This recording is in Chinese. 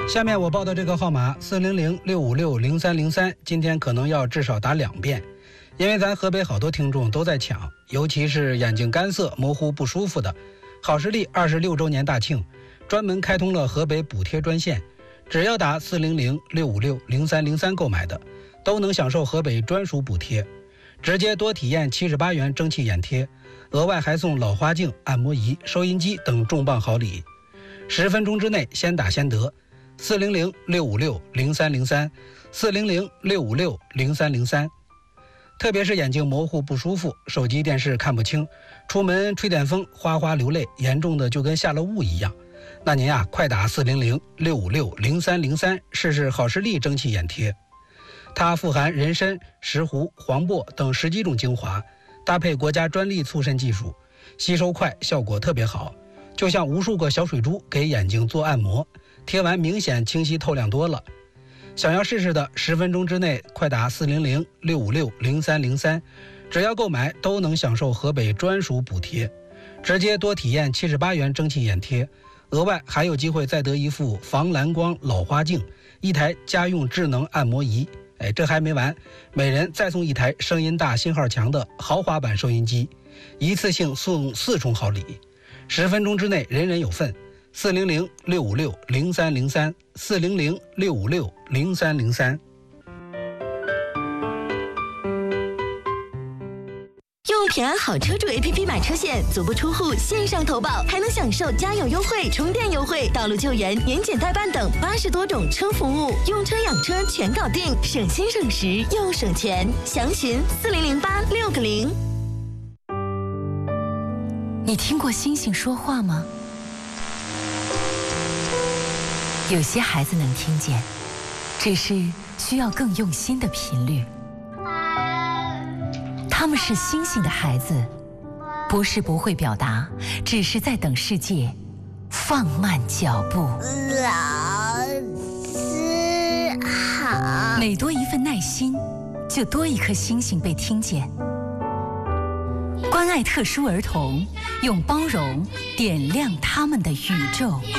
下面我报的这个号码400-656-0303，今天可能要至少打2遍，因为咱河北好多听众都在抢，尤其是眼睛干涩、模糊不舒服的。好视力26周年大庆，专门开通了河北补贴专线，只要打400-656-0303购买的，都能享受河北专属补贴，直接多体验78元蒸汽眼贴，额外还送老花镜、按摩仪、收音机等重磅好礼。10分钟之内先打先得，400-656-0303 400-656-0303。特别是眼睛模糊不舒服，手机电视看不清，出门吹点风哗哗流泪，严重的就跟下了雾一样，那您快打400-656-0303试试好视力蒸汽眼贴。它富含人参、石斛、黄柏等10几种精华，搭配国家专利促渗技术，吸收快，效果特别好，就像无数个小水珠给眼睛做按摩，贴完明显清晰透亮多了。想要试试的10分钟之内快打400-656-0303，只要购买都能享受河北专属补贴，直接多体验78元蒸汽眼贴，额外还有机会再得一副防蓝光老花镜，1台家用智能按摩仪。这还没完，每人再送1台声音大信号强的豪华版收音机，一次性送4重好礼。10分钟之内人人有份，400-656-0303 400-656-0303。 用平安好车主 APP 买车险，足不出户线上投保，还能享受加油优惠、充电优惠、道路救援、年检代办等80多种车服务，用车养车全搞定，省心省时又省钱。详询4008-6个0。 你听过星星说话吗？有些孩子能听见，只是需要更用心的频率。他们是星星的孩子，不是不会表达，只是在等世界放慢脚步。 老师好。 每多一份耐心，就多一颗星星被听见。关爱特殊儿童，用包容点亮他们的宇宙。